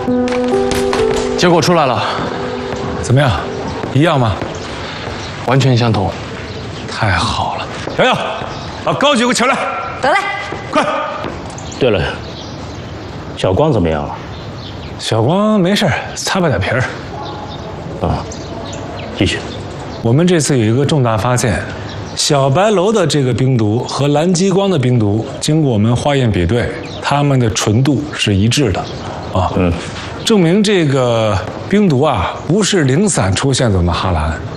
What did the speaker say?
结果出来了， 怎么样？一样吗？ 完全相同。 太好了，瑶瑶，把高举给我抢来。 得嘞。 快。 对了，小光怎么样了？ 小光没事，擦破点皮儿。 啊，继续。 我们这次有一个重大发现，小白楼的这个冰毒和蓝激光的冰毒，经过我们化验比对，它们的纯度是一致的，啊，证明这个冰毒啊不是零散出现在我们哈兰，